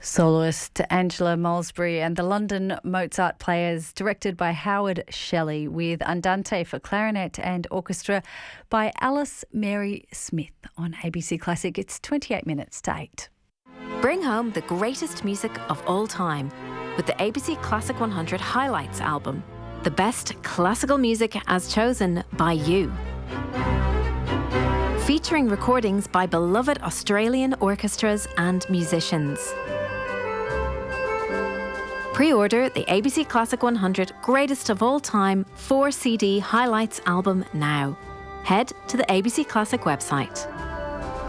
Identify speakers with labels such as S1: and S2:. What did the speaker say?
S1: Soloist Angela Molesbury and the London Mozart Players, directed by Howard Shelley, with Andante for clarinet and orchestra by Alice Mary Smith on ABC Classic. It's 28 minutes to 8.
S2: Bring home the greatest music of all time with the ABC Classic 100 Highlights album. The best classical music as chosen by you. Featuring recordings by beloved Australian orchestras and musicians. Pre-order the ABC Classic 100 Greatest of All Time 4-CD Highlights album now. Head to the ABC Classic website.